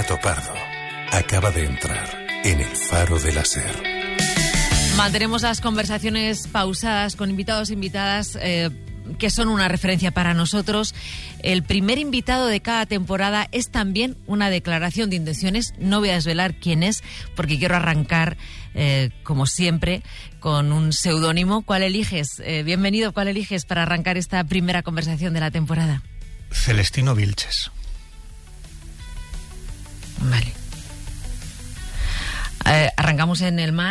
Alberto Pardo acaba de entrar en el Faro de la SER. Mantenemos las conversaciones pausadas con invitados e invitadas que son una referencia para nosotros. El primer invitado de cada temporada es también una declaración de intenciones. No voy a desvelar quién es, porque quiero arrancar, como siempre, con un seudónimo. ¿Cuál eliges? Bienvenido, ¿cuál eliges para arrancar esta primera conversación de la temporada? Celestino Vilches. Vale. Arrancamos en el mar.